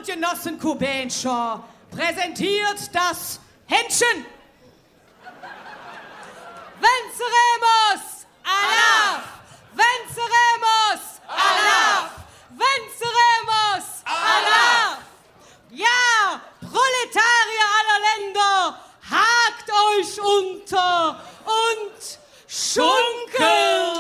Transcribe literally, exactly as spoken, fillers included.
und Genossen Kubenscher präsentiert das Händchen. Venceremos! Allah! Venceremos! Allah! Venceremos! Allah! Ja, Proletarier aller Länder, hakt euch unter und schunkelt!